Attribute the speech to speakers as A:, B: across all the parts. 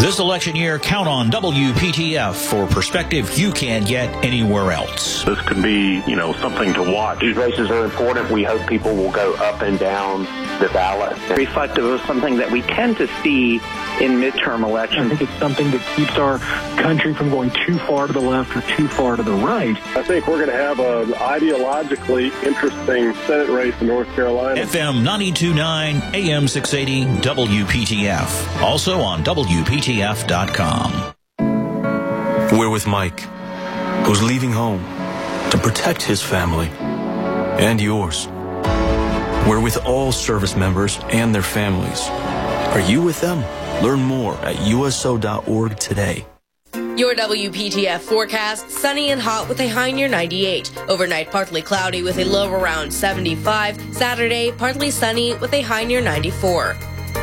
A: This election year, count on WPTF for perspective you can't get anywhere else.
B: This could be, something to watch.
C: These races are important. We hope people will go up and down the ballot.
D: Reflective of something that we tend to see in midterm elections.
E: I think it's something that keeps our country from going too far to the left or too far to the right.
F: I think we're going to have an ideologically interesting Senate race in North Carolina.
A: FM 92.9, AM 680, WPTF. Also on WPTF.com.
G: We're with Mike, who's leaving home to protect his family and yours. We're with all service members and their families. Are you with them? Learn more at USO.org today.
H: Your WPTF forecast, sunny and hot with a high near 98. Overnight, partly cloudy with a low around 75. Saturday, partly sunny with a high near 94.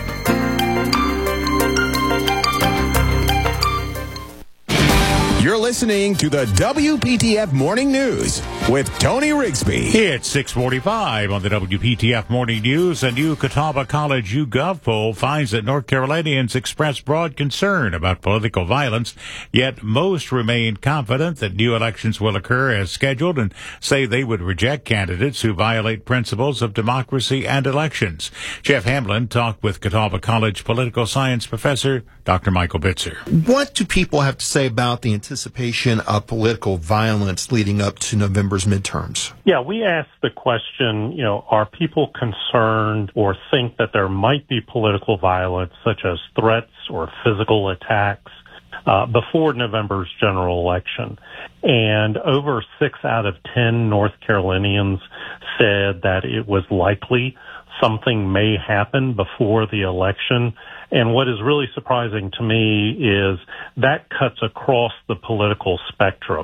I: You're listening to the WPTF Morning News with Tony Rigsby.
J: It's 6:45 on the WPTF Morning News. A new Catawba College YouGov poll finds that North Carolinians express broad concern about political violence, yet most remain confident that new elections will occur as scheduled and say they would reject candidates who violate principles of democracy and elections. Jeff Hamlin talked with Catawba College political science professor Dr. Michael Bitzer.
K: What do people have to say about the anticipation of political violence leading up to November's midterms?
L: Yeah, we asked the question, are people concerned or think that there might be political violence, such as threats or physical attacks, before November's general election? And over 6 out of 10 North Carolinians said that it was likely something may happen before the election. And what is really surprising to me is that cuts across the political spectrum.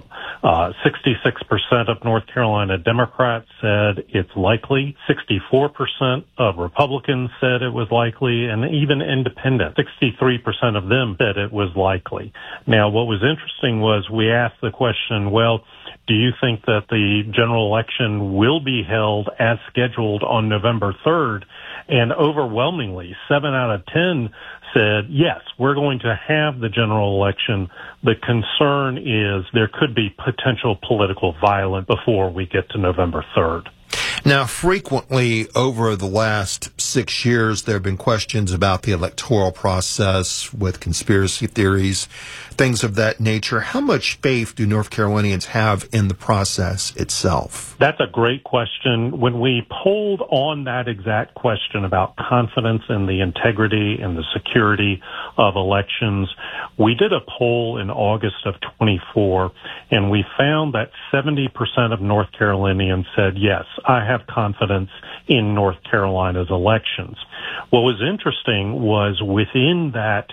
L: 66% of North Carolina Democrats said it's likely. 64% of Republicans said it was likely. And even independents, 63% of them said it was likely. Now, what was interesting was we asked the question, do you think that the general election will be held as scheduled on November 3rd? And overwhelmingly, 7 out of 10 said, yes, we're going to have the general election. The concern is there could be potential political violence before we get to November 3rd.
K: Now, frequently over the last 6 years, there have been questions about the electoral process with conspiracy theories, things of that nature. How much faith do North Carolinians have in the process itself?
L: That's a great question. When we polled on that exact question about confidence in the integrity and the security of elections, we did a poll in August of 24, and we found that 70% of North Carolinians said, yes, I have confidence in North Carolina's elections. What was interesting was within that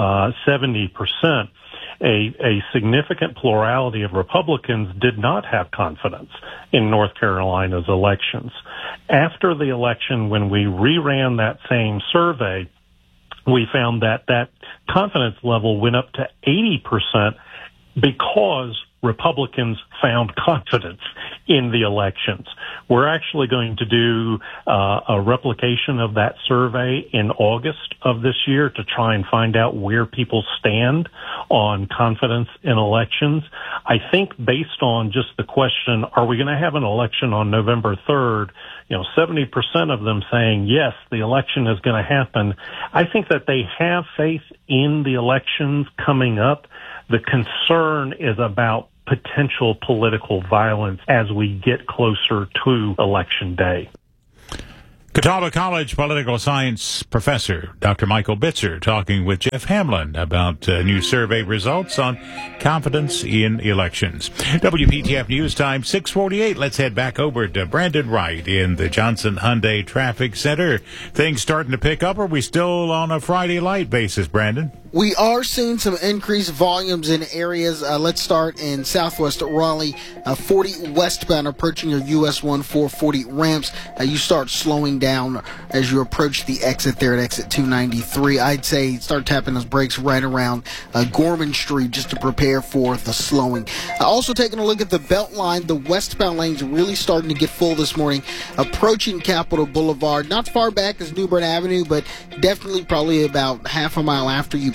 L: 70%, a significant plurality of Republicans did not have confidence in North Carolina's elections. After the election, when we reran that same survey, we found that confidence level went up to 80% because Republicans found confidence in the elections. We're actually going to do a replication of that survey in August of this year to try and find out where people stand on confidence in elections. I think based on just the question, are we going to have an election on November 3rd, 70% of them saying, yes, the election is going to happen. I think that they have faith in the elections coming up. The concern is about potential political violence as we get closer to Election Day.
J: Catawba College political science professor Dr. Michael Bitzer talking with Jeff Hamlin about new survey results on confidence in elections. WPTF News Time 6:48. Let's head back over to Brandon Wright in the Johnson Hyundai Traffic Center. Things starting to pick up, or are we still on a Friday light basis, Brandon?
M: We are seeing some increased volumes in areas. Let's start in southwest Raleigh. 40 westbound approaching your US 1 440 ramps. You start slowing down as you approach the exit there at exit 293. I'd say start tapping those brakes right around Gorman Street just to prepare for the slowing. Also taking a look at the belt line, the westbound lanes really starting to get full this morning. Approaching Capitol Boulevard, not far back as New Bern Avenue, but definitely probably about half a mile after you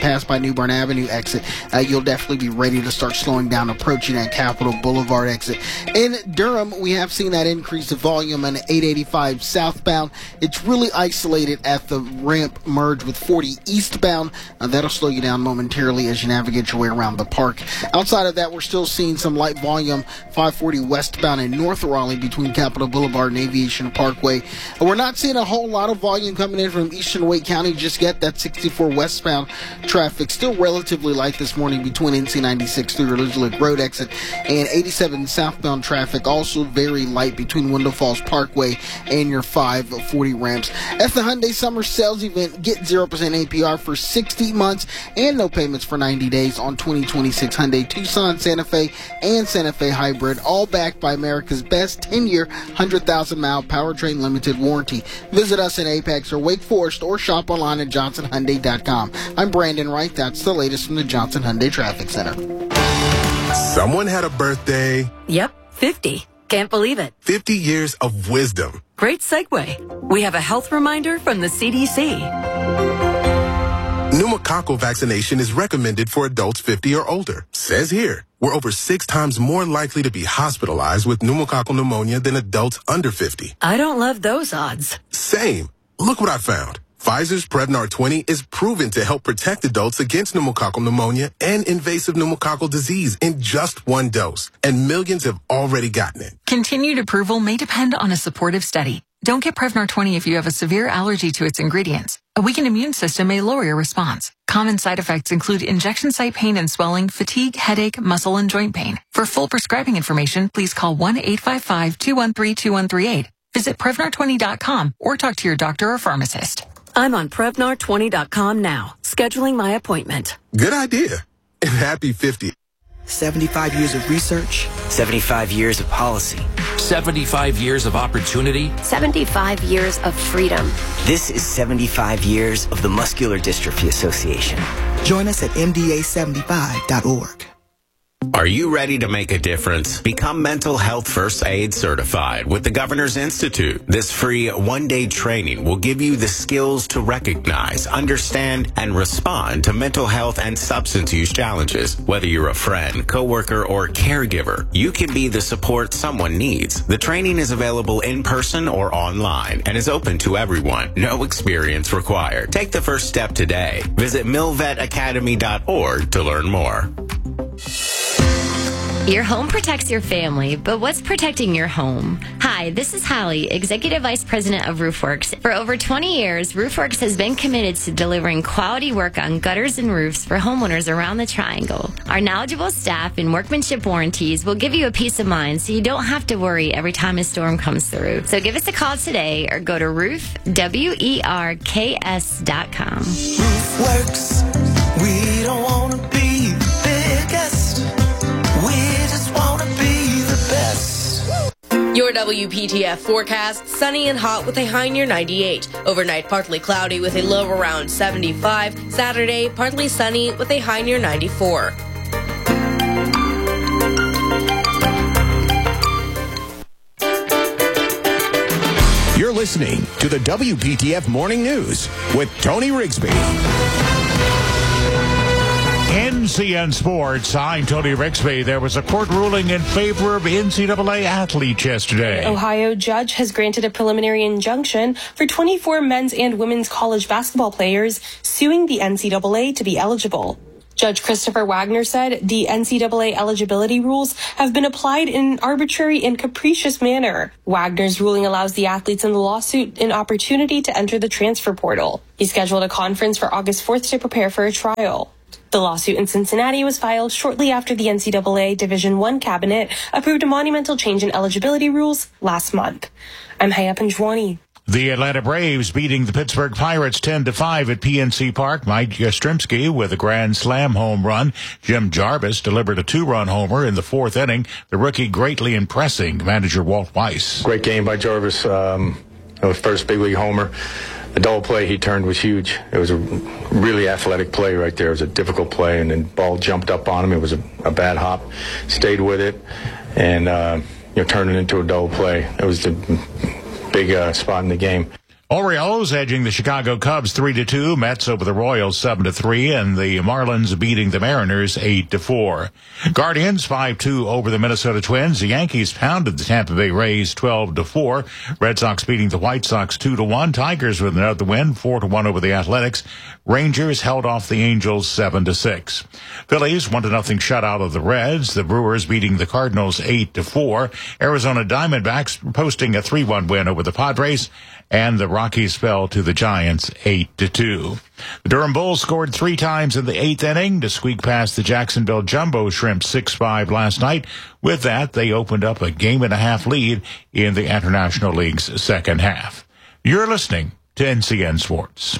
M: pass by New Bern Avenue exit, you'll definitely be ready to start slowing down approaching that Capitol Boulevard exit. In Durham, we have seen that increase of volume on 885 southbound. It's really isolated at the ramp merge with 40 eastbound. That'll slow you down momentarily as you navigate your way around the park. Outside of that, we're still seeing some light volume 540 westbound in North Raleigh between Capitol Boulevard and Aviation Parkway. We're not seeing a whole lot of volume coming in from eastern Wake County just yet. That 64 westbound traffic still relatively light this morning between NC 96 through Elizabeth Road exit and 87 southbound traffic also very light between Window Falls Parkway and your 540 ramps. At the Hyundai Summer Sales Event, get 0% APR for 60 months and no payments for 90 days on 2026 Hyundai Tucson, Santa Fe, and Santa Fe Hybrid, all backed by America's best 10-year, 100,000-mile powertrain limited warranty. Visit us in Apex or Wake Forest or shop online at johnsonhyundai.com. I'm Brandon Wright. That's the latest from the Johnson Hyundai Traffic Center.
N: Someone had a birthday.
O: Yep, 50. Can't believe it.
N: 50 years of wisdom.
O: Great segue. We have a health reminder from the CDC.
N: Pneumococcal vaccination is recommended for adults 50 or older. Says here, we're over 6 times more likely to be hospitalized with pneumococcal pneumonia than adults under 50.
O: I don't love those odds.
N: Same. Look what I found. Pfizer's Prevnar 20 is proven to help protect adults against pneumococcal pneumonia and invasive pneumococcal disease in just 1 dose. And millions have already gotten it.
P: Continued approval may depend on a supportive study. Don't get Prevnar 20 if you have a severe allergy to its ingredients. A weakened immune system may lower your response. Common side effects include injection site pain and swelling, fatigue, headache, muscle, and joint pain. For full prescribing information, please call 1-855-213-2138. Visit Prevnar20.com or talk to your doctor or pharmacist.
O: I'm on Prevnar20.com now, scheduling my appointment.
N: Good idea. And happy 50.
Q: 75 years of research.
R: 75 years of policy.
S: 75 years of opportunity.
T: 75 years of freedom.
R: This is 75 years of the Muscular Dystrophy Association.
Q: Join us at MDA75.org.
U: Are you ready to make a difference? Become Mental Health First Aid Certified with the Governor's Institute. This free one-day training will give you the skills to recognize, understand, and respond to mental health and substance use challenges. Whether you're a friend, coworker, or caregiver, you can be the support someone needs. The training is available in person or online and is open to everyone. No experience required. Take the first step today. Visit milvetacademy.org to learn more.
V: Your home protects your family, but what's protecting your home? Hi, this is Holly, Executive Vice President of RoofWorks. For over 20 years, RoofWorks has been committed to delivering quality work on gutters and roofs for homeowners around the Triangle. Our knowledgeable staff and workmanship warranties will give you a peace of mind so you don't have to worry every time a storm comes through. So give us a call today or go to roofwerks.com.
W: RoofWorks, we don't want to be the biggest. We just want to be the best.
H: Your WPTF forecast, sunny and hot with a high near 98. Overnight, partly cloudy with a low around 75. Saturday, partly sunny with a high near 94.
I: You're listening to the WPTF Morning News with Tony Rigsby.
J: NCN Sports, I'm Tony Rigsby. There was a court ruling in favor of NCAA athletes yesterday.
X: An Ohio judge has granted a preliminary injunction for 24 men's and women's college basketball players suing the NCAA to be eligible. Judge Christopher Wagner said the NCAA eligibility rules have been applied in an arbitrary and capricious manner. Wagner's ruling allows the athletes in the lawsuit an opportunity to enter the transfer portal. He scheduled a conference for August 4th to prepare for a trial. The lawsuit in Cincinnati was filed shortly after the NCAA Division I cabinet approved a monumental change in eligibility rules last month. I'm Haya Panjwani.
J: The Atlanta Braves beating the Pittsburgh Pirates 10-5 at PNC Park. Mike Yastrzemski with a grand slam home run. Jim Jarvis delivered a 2-run homer in the 4th inning. The rookie greatly impressing manager Walt Weiss.
Y: Great game by Jarvis. First big league homer. The double play he turned was huge. It was a really athletic play right there. It was a difficult play, and then ball jumped up on him. It was a bad hop. Stayed with it, and turned it into a double play. It was the big spot in the game.
J: Orioles edging the Chicago Cubs 3-2. Mets over the Royals 7-3, and the Marlins beating the Mariners 8-4. Guardians 5-2 over the Minnesota Twins. The Yankees pounded the Tampa Bay Rays 12-4. Red Sox beating the White Sox 2-1. Tigers with another win 4-1 over the Athletics. Rangers held off the Angels 7-6. Phillies 1-0 shutout of the Reds. The Brewers beating the Cardinals 8-4. Arizona Diamondbacks posting a 3-1 win over the Padres. And the Rockies fell to the Giants 8-2. The Durham Bulls scored 3 times in the 8th inning to squeak past the Jacksonville Jumbo Shrimps 6-5 last night. With that, they opened up a 1.5 lead in the International League's second half. You're listening to NCN Sports.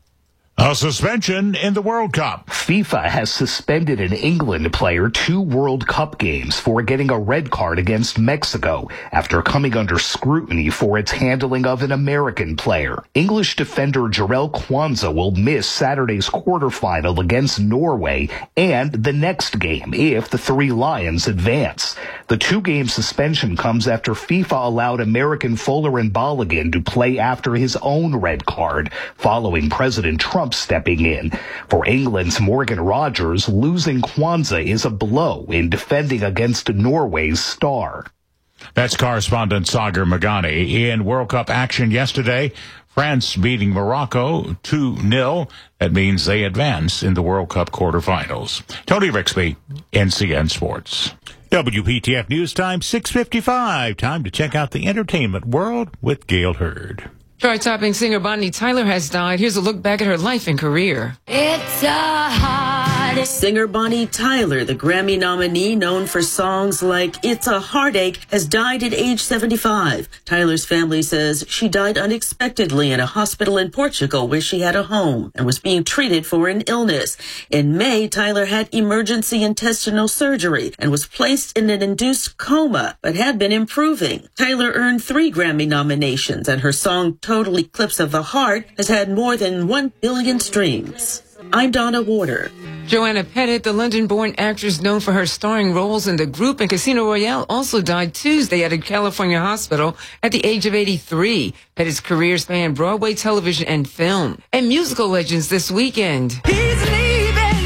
J: A suspension in the World Cup.
B: FIFA has suspended an England player 2 World Cup games for getting a red card against Mexico after coming under scrutiny for its handling of an American player. English defender Jarell Quansah will miss Saturday's quarterfinal against Norway and the next game if the 3 Lions advance. The 2-game suspension comes after FIFA allowed American Folarin Balogun to play after his own red card following President Trump stepping in. For England's Morgan Rogers, losing Quansah is a blow in defending against Norway's star.
J: That's correspondent Sagar Magani. In World Cup action yesterday, France beating Morocco 2-0. That means they advance in the World Cup quarterfinals. Tony Rixby, NCN Sports. WPTF News Time, 6:55. Time to check out the entertainment world with Gail Hurd.
C: Chart-topping singer Bonnie Tyler has died. Here's a look back at her life and career.
D: It's a heartache. Singer Bonnie Tyler, the Grammy nominee known for songs like It's a Heartache, has died at age 75. Tyler's family says she died unexpectedly in a hospital in Portugal where she had a home and was being treated for an illness. In May, Tyler had emergency intestinal surgery and was placed in an induced coma, but had been improving. Tyler earned 3 Grammy nominations, and her song Total Eclipse of the Heart has had more than 1 billion streams. I'm Donna Warder.
C: Joanna Pettit, the London-born actress known for her starring roles in The Group and Casino Royale, also died Tuesday at a California hospital at the age of 83. Pettit's career spanned Broadway, television, and film. And musical legends this weekend.
W: He's leaving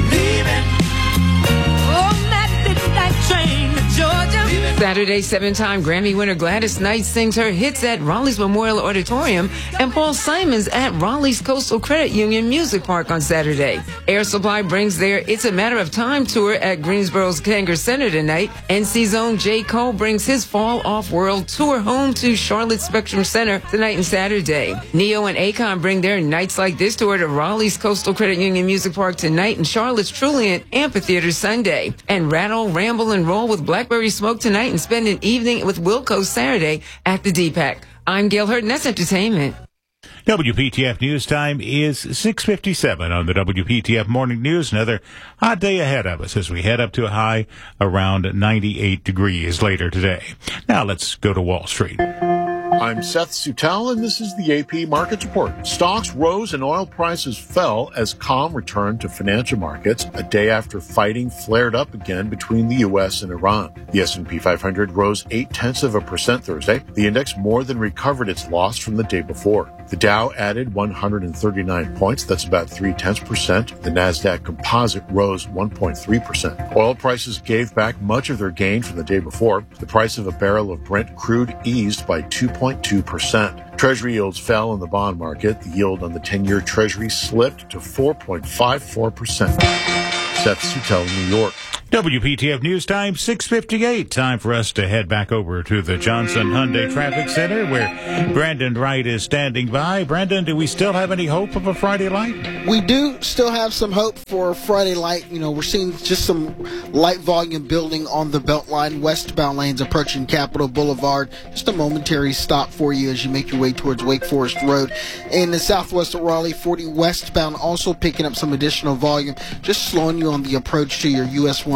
W: on that midnight train to Georgia.
C: Saturday, 7-time Grammy winner Gladys Knight sings her hits at Raleigh's Memorial Auditorium and Paul Simons at Raleigh's Coastal Credit Union Music Park on Saturday. Air Supply brings their It's a Matter of Time tour at Greensboro's Kanger Center tonight. NC's own J. Cole brings his Fall Off World tour home to Charlotte Spectrum Center tonight and Saturday. Neo and Akon bring their Nights Like This tour to Raleigh's Coastal Credit Union Music Park tonight and Charlotte's Trulient Amphitheater Sunday. And Rattle, Ramble, and Roll with Blackberry Smoke tonight and spend an evening with Wilco Saturday at the DPAC. I'm Gail Hurd, and that's entertainment.
J: WPTF News Time is 6:57 on the WPTF Morning News. Another hot day ahead of us as we head up to a high around 98 degrees later today. Now let's go to Wall Street.
E: I'm Seth Sutel, and this is the AP Markets Report. Stocks rose and oil prices fell as calm returned to financial markets a day after fighting flared up again between the U.S. and Iran. The S&P 500 rose 0.8% Thursday. The index more than recovered its loss from the day before. The Dow added 139 points. That's about 0.3%. The NASDAQ Composite rose 1.3%. Oil prices gave back much of their gain from the day before. The price of a barrel of Brent crude eased by 2.2%. Treasury yields fell in the bond market. The yield on the 10-year Treasury slipped to 4.54%. Seth Sutel, New York.
J: WPTF News Time, 6:58. Time for us to head back over to the Johnson Hyundai Traffic Center where Brandon Wright is standing by. Brandon, do we still have any hope of a Friday light?
M: We do still have some hope for a Friday light. You know, we're seeing just some light volume building on the Beltline, westbound lanes approaching Capitol Boulevard. Just a momentary stop for you as you make your way towards Wake Forest Road. In the southwest of Raleigh, 40 westbound also picking up some additional volume, just slowing you on the approach to your US 1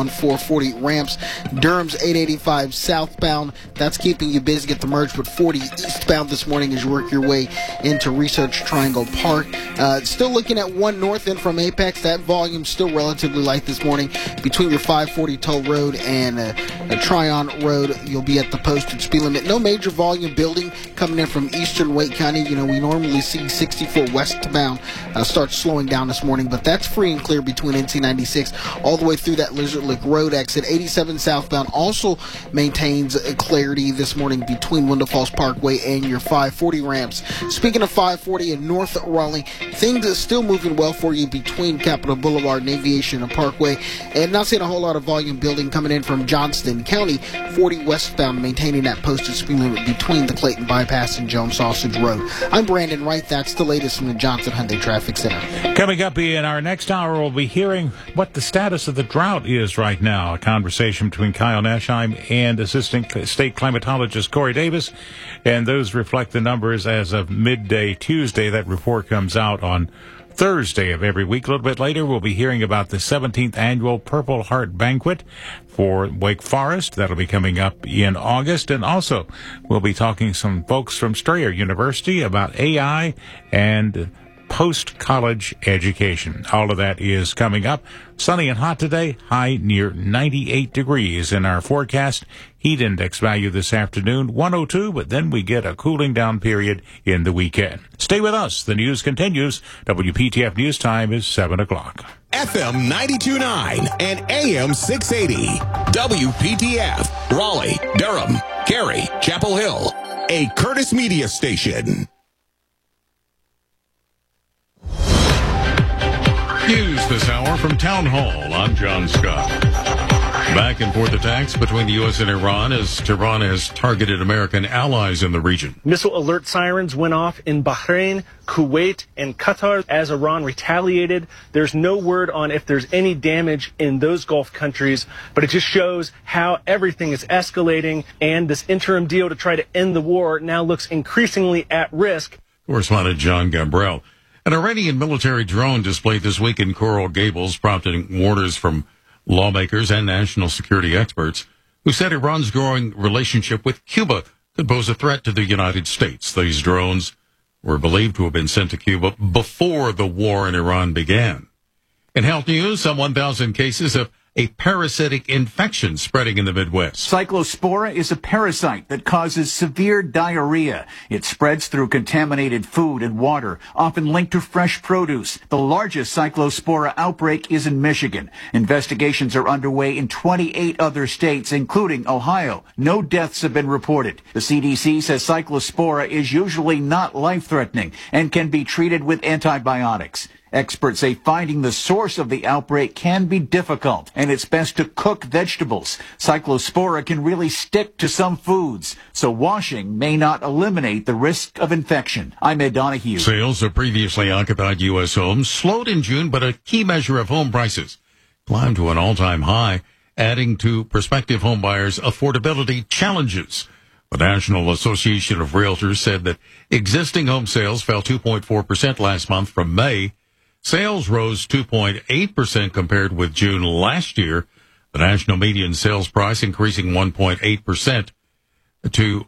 M: 440 ramps. Durham's 885 southbound. That's keeping you busy at the merge, but 40 eastbound this morning as you work your way into Research Triangle Park. Still looking at 1 north in from Apex. That volume still relatively light this morning. Between your 540 Toll Road and Tryon Road, you'll be at the posted speed limit. No major volume building coming in from eastern Wake County. You know, we normally see 64 westbound start slowing down this morning, but that's free and clear between NC 96 all the way through that Lizard Lick Road exit. 87 southbound also maintains clarity this morning between Window Falls Parkway and your 540 ramps. Speaking of 540 in North Raleigh, things are still moving well for you between Capitol Boulevard and Aviation and Parkway, and not seeing a whole lot of volume building coming in from Johnston County. 40 westbound maintaining that posted speed limit between the Clayton Bypass and Jones Sausage Road. I'm Brandon Wright. That's the latest from the Johnson Hyundai Traffic Center.
J: Coming up in our next hour, we'll be hearing what the status of the drought is right now. A conversation between Kyle Nashheim and Assistant State Climatologist Corey Davis. And those reflect the numbers as of midday Tuesday. That report comes out on Thursday of every week. A little bit later, we'll be hearing about the 17th annual Purple Heart Banquet for Wake Forest. That'll be coming up in August. And also, we'll be talking to some folks from Strayer University about AI and post-college education. All of that is coming up. Sunny and hot today, high near 98 degrees in our forecast. Heat index value this afternoon, 102, but then we get a cooling down period in the weekend. Stay with us. The news continues. WPTF News Time is 7 o'clock.
I: FM 92.9 and AM 680. WPTF, Raleigh, Durham, Cary, Chapel Hill. A Curtis Media station.
A: News this hour from Town Hall. I'm John Scott. Back and forth attacks between the U.S. and Iran as Tehran has targeted American allies in the region.
F: Missile alert sirens went off in Bahrain, Kuwait, and Qatar as Iran retaliated. There's no word on if there's any damage in those Gulf countries, but it just shows how everything is escalating, and this interim deal to try to end the war now looks increasingly at risk.
A: Correspondent John Gambrell. An Iranian military drone displayed this week in Coral Gables, prompting warners from lawmakers and national security experts who said Iran's growing relationship with Cuba could pose a threat to the United States. These drones were believed to have been sent to Cuba before the war in Iran began. In health news, some 1,000 cases of a parasitic infection spreading in the Midwest.
G: Cyclospora is a parasite that causes severe diarrhea. It spreads through contaminated food and water, often linked to fresh produce. The largest Cyclospora outbreak is in Michigan. Investigations are underway in 28 other states, including Ohio. No deaths have been reported. The CDC says Cyclospora is usually not life-threatening and can be treated with antibiotics. Experts say finding the source of the outbreak can be difficult, and it's best to cook vegetables. Cyclospora can really stick to some foods, so washing may not eliminate the risk of infection. I'm Ed Donahue.
A: Sales of previously occupied U.S. homes slowed in June, but a key measure of home prices climbed to an all-time high, adding to prospective home buyers' affordability challenges. The National Association of Realtors said that existing home sales fell 2.4% last month from May. Sales rose 2.8% compared with June last year. The national median sales price increasing 1.8% to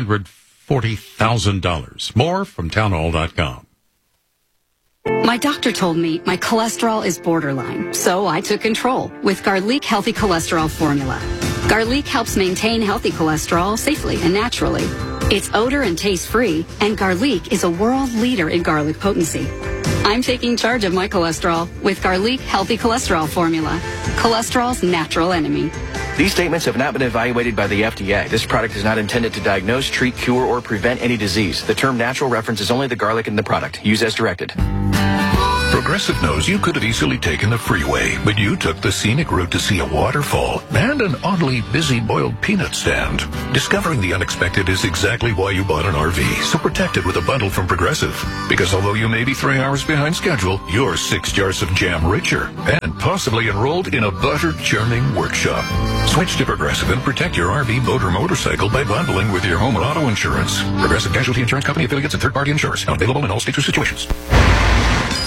A: $440,000. More from townhall.com.
K: My doctor told me my cholesterol is borderline, so I took control with Garlic Healthy Cholesterol Formula. Garlic helps maintain healthy cholesterol safely and naturally. It's odor and taste-free, and Garlic is a world leader in garlic potency. I'm taking charge of my cholesterol with Garlic Healthy Cholesterol Formula, cholesterol's natural enemy.
L: These statements have not been evaluated by the FDA. This product is not intended to diagnose, treat, cure, or prevent any disease. The term natural references only the garlic in the product. Use as directed.
Z: Progressive knows you could have easily taken the freeway, but you took the scenic route to see a waterfall and an oddly busy boiled peanut stand. Discovering the unexpected is exactly why you bought an RV, so protect it with a bundle from Progressive. Because although you may be 3 hours behind schedule, you're 6 jars of jam richer and possibly enrolled in a butter churning workshop. Switch to Progressive and protect your RV, boat, or motorcycle by bundling with your home and auto insurance. Progressive Casualty Insurance Company affiliates and third-party insurers. Not available in all states or situations.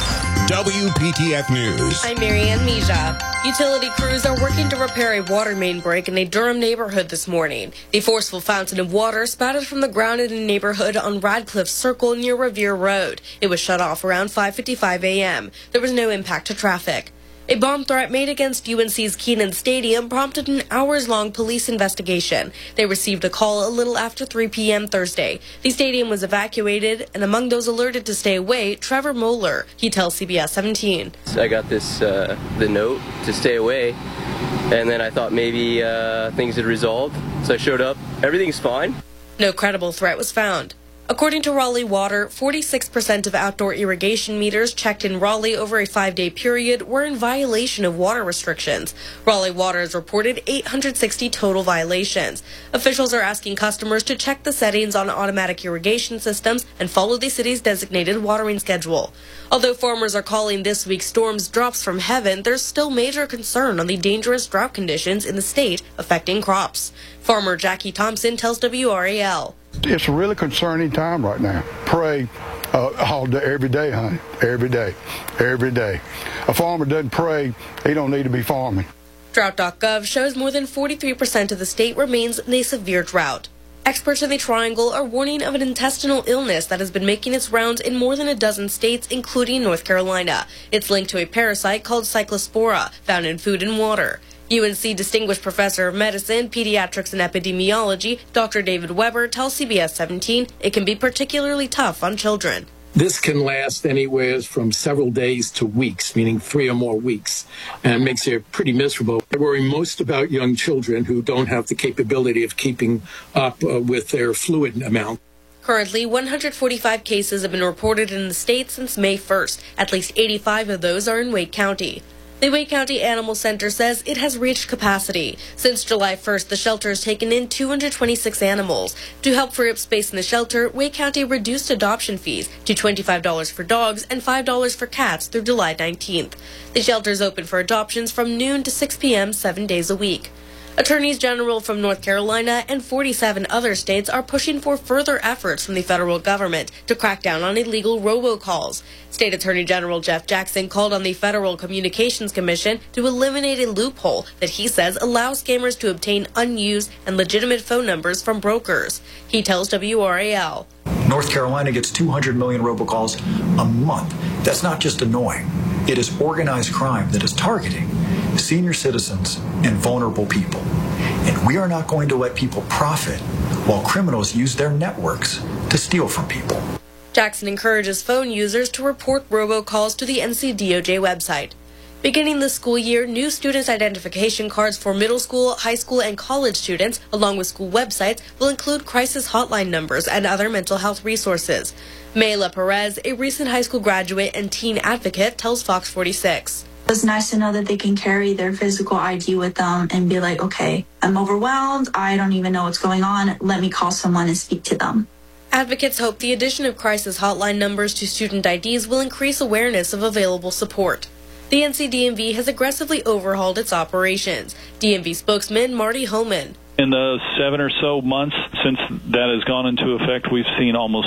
I: WPTF News.
H: I'm Marianne Mija. Utility crews are working to repair a water main break in a Durham neighborhood this morning. The forceful fountain of water spouted from the ground in a neighborhood on Radcliffe Circle near Revere Road. It was shut off around 5:55 a.m. There was no impact to traffic. A bomb threat made against UNC's Kenan Stadium prompted an hours-long police investigation. They received a call a little after 3 p.m. Thursday. The stadium was evacuated, and among those alerted to stay away, Trevor Moeller. He tells CBS 17.
N: I got this, the note to stay away, and then I thought maybe things had resolved, so I showed up. Everything's fine.
H: No credible threat was found. According to Raleigh Water, 46% of outdoor irrigation meters checked in Raleigh over a 5-day period were in violation of water restrictions. Raleigh Water has reported 860 total violations. Officials are asking customers to check the settings on automatic irrigation systems and follow the city's designated watering schedule. Although farmers are calling this week's storms drops from heaven, there's still major concern on the dangerous drought conditions in the state affecting crops. Farmer Jackie Thompson tells WRAL.
O: It's a really concerning time right now. Pray all day, every day, honey. Every day. Every day. A farmer doesn't pray, he don't need to be farming.
H: Drought.gov shows more than 43% of the state remains in a severe drought. Experts in the Triangle are warning of an intestinal illness that has been making its rounds in more than a dozen states, including North Carolina. It's linked to a parasite called Cyclospora, found in food and water. UNC Distinguished Professor of Medicine, Pediatrics and Epidemiology, Dr. David Weber, tells CBS 17 it can be particularly tough on children.
P: This can last anywhere from several days to weeks, meaning 3 or more weeks, and makes it pretty miserable. I worry most about young children who don't have the capability of keeping up with their fluid amount.
H: Currently, 145 cases have been reported in the state since May 1st. At least 85 of those are in Wake County. The Wake County Animal Center says it has reached capacity. Since July 1st, the shelter has taken in 226 animals. To help free up space in the shelter, Wake County reduced adoption fees to $25 for dogs and $5 for cats through July 19th. The shelter is open for adoptions from noon to 6 p.m. 7 days a week. Attorneys general from North Carolina and 47 other states are pushing for further efforts from the federal government to crack down on illegal robocalls. State Attorney General Jeff Jackson called on the Federal Communications Commission to eliminate a loophole that he says allows scammers to obtain unused and legitimate phone numbers from brokers. He tells WRAL.
R: North Carolina gets 200 million robocalls a month. That's not just annoying. It is organized crime that is targeting senior citizens and vulnerable people. And we are not going to let people profit while criminals use their networks to steal from people.
H: Jackson encourages phone users to report robocalls to the NCDOJ website. Beginning this school year, new students' identification cards for middle school, high school, and college students, along with school websites, will include crisis hotline numbers and other mental health resources. Mayla Perez, a recent high school graduate and teen advocate, tells Fox 46.
S: It's nice to know that they can carry their physical ID with them and be like, okay, I'm overwhelmed. I don't even know what's going on. Let me call someone and speak to them.
H: Advocates hope the addition of crisis hotline numbers to student IDs will increase awareness of available support. The NCDMV has aggressively overhauled its operations. DMV spokesman Marty Homan.
T: In the 7 or so months since that has gone into effect, we've seen almost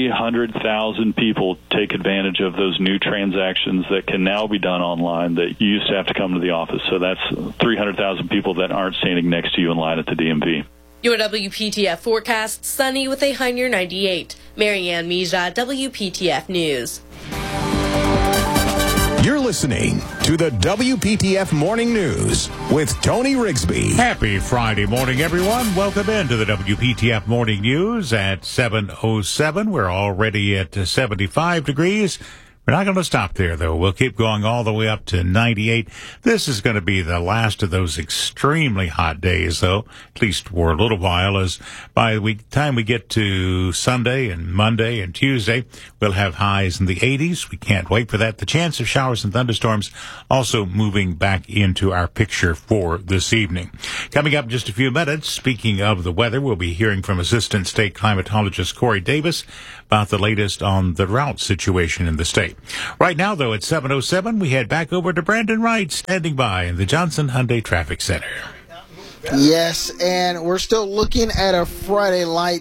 T: 300,000 people take advantage of those new transactions that can now be done online that you used to have to come to the office. So that's 300,000 people that aren't standing next to you in line at the DMV.
H: Your WPTF forecast, sunny with a high near 98. Marianne Mija, WPTF News.
I: You're listening to the WPTF Morning News with Tony Rigsby.
J: Happy Friday morning, everyone. Welcome into the WPTF Morning News at 7:07. We're already at 75 degrees. We're not going to stop there, though. We'll keep going all the way up to 98. This is going to be the last of those extremely hot days, though, at least for a little while, as by the time we get to Sunday and Monday and Tuesday, we'll have highs in the 80s. We can't wait for that. The chance of showers and thunderstorms also moving back into our picture for this evening. Coming up in just a few minutes, speaking of the weather, we'll be hearing from Assistant State Climatologist Corey Davis about the latest on the drought situation in the state. Right now, though, at 7:07, we head back over to Brandon Wright standing by in the Johnson Hyundai Traffic Center.
M: Yes, and we're still looking at a Friday light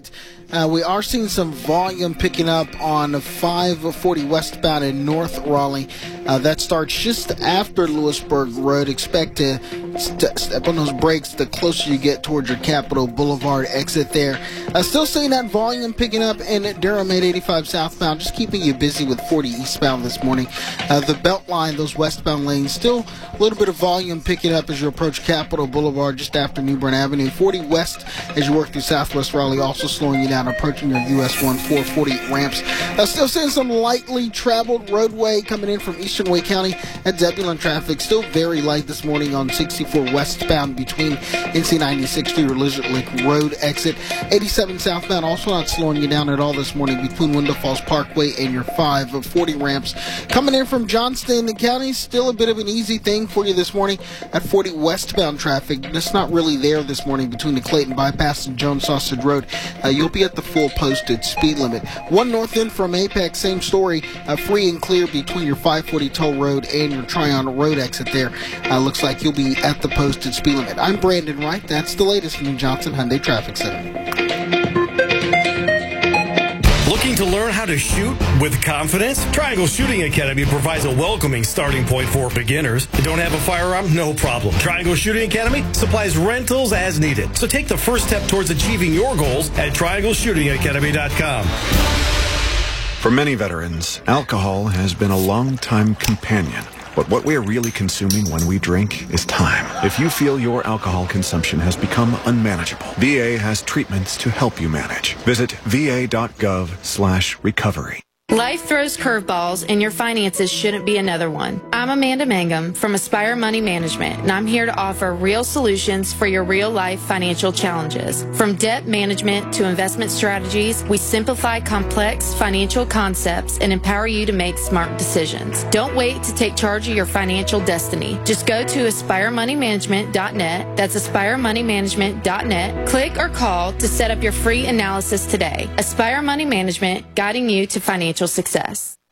M: We are seeing some volume picking up on 540 westbound in North Raleigh. That starts just after Lewisburg Road. Expect to step on those brakes the closer you get towards your Capitol Boulevard exit there. Still seeing that volume picking up in Durham 885 southbound, just keeping you busy with 40 eastbound this morning. The Beltline, those westbound lanes, still a little bit of volume picking up as you approach Capitol Boulevard just after New Bern Avenue. 40 west as you work through southwest Raleigh, also slowing you down approaching your US 1 440 ramps. Still seeing some lightly traveled roadway coming in from eastern Wake County. At Zebulon traffic still very light this morning on 64 westbound between NC 96 to your Lizard Lake Road exit. 87 southbound also not slowing you down at all this morning between Window Falls Parkway and your 540 ramps. Coming in from Johnston County, still a bit of an easy thing for you this morning at 40 westbound traffic. That's not really there this morning between the Clayton Bypass and Jones Sausage Road. You'll be at the full posted speed limit. One north end from Apex, same story, free and clear between your 540 Toll Road and your Tryon Road exit there. Looks like you'll be at the posted speed limit. I'm Brandon Wright. That's the latest from the Johnson Hyundai Traffic Center.
B: Looking to learn how to shoot with confidence? Triangle Shooting Academy provides a welcoming starting point for beginners. You don't have a firearm? No problem. Triangle Shooting Academy supplies rentals as needed. So take the first step towards achieving your goals at TriangleShootingAcademy.com.
Q: For many veterans, alcohol has been a long-time companion. But what we are really consuming when we drink is time. If you feel your alcohol consumption has become unmanageable, VA has treatments to help you manage. Visit va.gov/recovery.
U: Life throws curveballs, and your finances shouldn't be another one. I'm Amanda Mangum from Aspire Money Management, and I'm here to offer real solutions for your real-life financial challenges. From debt management to investment strategies, we simplify complex financial concepts and empower you to make smart decisions. Don't wait to take charge of your financial destiny. Just go to AspireMoneyManagement.net. That's AspireMoneyManagement.net. Click or call to set up your free analysis today. Aspire Money Management, guiding you to financial success.